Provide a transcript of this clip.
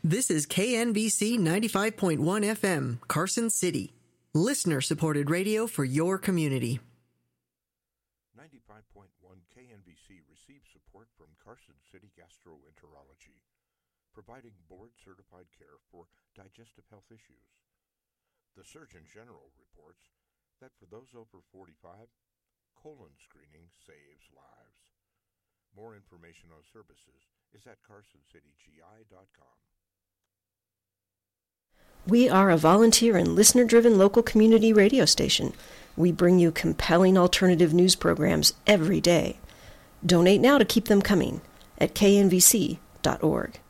This is KNVC 95.1 FM, Carson City. Listener-supported radio for your community. 95.1 KNVC receives support from Carson City Gastroenterology, providing board-certified care for digestive health issues. The Surgeon General reports that for those over 45, colon screening saves lives. More information on services is at carsoncitygi.com. We are a volunteer and listener-driven local community radio station. We bring you compelling alternative news programs every day. Donate now to keep them coming at knvc.org.